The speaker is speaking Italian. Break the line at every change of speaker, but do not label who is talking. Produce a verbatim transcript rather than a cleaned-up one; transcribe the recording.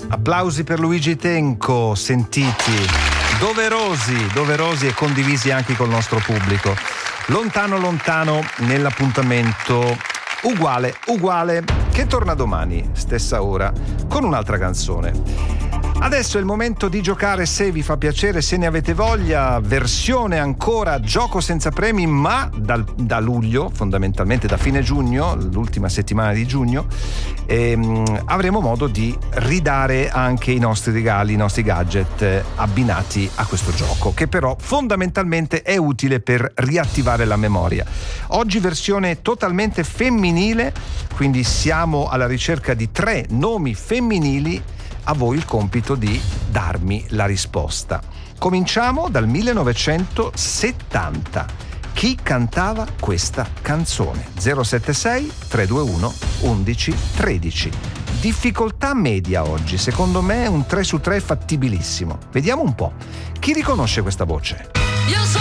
Applausi per Luigi Tenco, sentiti, doverosi, doverosi e condivisi anche col nostro pubblico. Lontano lontano nell'appuntamento uguale, uguale, che torna domani, stessa ora, con un'altra canzone. Adesso è il momento di giocare, se vi fa piacere, se ne avete voglia, versione ancora gioco senza premi, ma dal, da luglio, fondamentalmente da fine giugno, l'ultima settimana di giugno, ehm, avremo modo di ridare anche i nostri regali, i nostri gadget eh, abbinati a questo gioco, che però fondamentalmente è utile per riattivare la memoria. Oggi versione totalmente femminile, quindi siamo alla ricerca di tre nomi femminili. A voi il compito di darmi la risposta. Cominciamo dal millenovecentosettanta. Chi cantava questa canzone? zero sette sei tre due uno undici tredici. Difficoltà media oggi, secondo me un tre su tre fattibilissimo. Vediamo un po'. Chi riconosce questa voce?
Io so